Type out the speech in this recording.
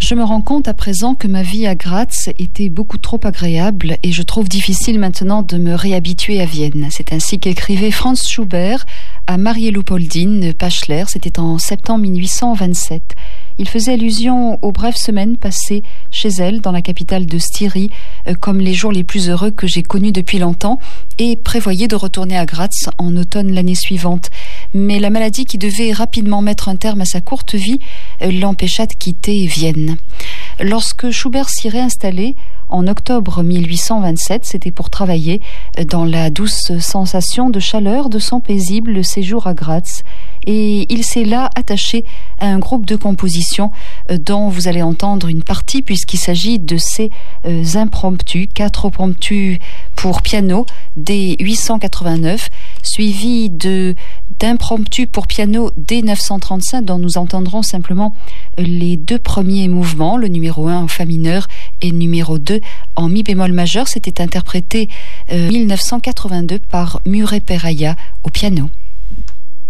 Je me rends compte à présent que ma vie à Graz était beaucoup trop agréable et je trouve difficile maintenant de me réhabituer à Vienne. C'est ainsi qu'écrivait Franz Schubert à Marie-Léopoldine Pachler, c'était en septembre 1827. Il faisait allusion aux brèves semaines passées chez elle, dans la capitale de Styrie, comme les jours les plus heureux que j'ai connus depuis longtemps, et prévoyait de retourner à Graz en automne l'année suivante. Mais la maladie qui devait rapidement mettre un terme à sa courte vie l'empêcha de quitter Vienne. Lorsque Schubert s'y réinstallait, en octobre 1827, c'était pour travailler dans la douce sensation de chaleur de son paisible séjour à Graz. Et il s'est là attaché à un groupe de compositions dont vous allez entendre une partie puisqu'il s'agit de ces impromptus, 4 impromptus pour piano dès 889, suivi d'impromptus pour piano dès 935 dont nous entendrons simplement les 2 premiers mouvements, le numéro 1 en fa mineur et le numéro 2 en mi bémol majeur. C'était interprété 1982 par Murray Peraya au piano.